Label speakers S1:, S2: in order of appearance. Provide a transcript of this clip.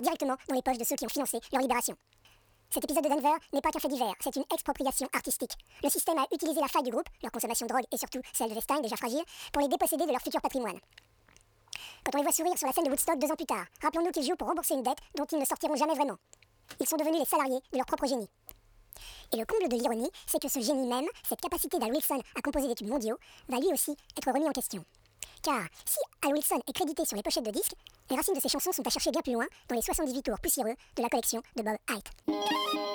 S1: directement dans les poches de ceux qui ont financé leur libération. Cet épisode de Denver n'est pas qu'un fait divers, c'est une expropriation artistique. Le système a utilisé la faille du groupe, leur consommation de drogue et surtout celle de Weinstein, déjà fragile, pour les déposséder de leur futur patrimoine. Quand on les voit sourire sur la scène de Woodstock 2 ans plus tard, rappelons-nous qu'ils jouent pour rembourser une dette dont ils ne sortiront jamais vraiment. Ils sont devenus les salariés de leur propre génie. Et le comble de l'ironie, c'est que ce génie même, cette capacité d'Al Wilson à composer des tubes mondiaux, va lui aussi être remis en question. Car si Al Wilson est crédité sur les pochettes de disques, les racines de ses chansons sont à chercher bien plus loin, dans les 78 tours poussiéreux de la collection de Bob Haidt.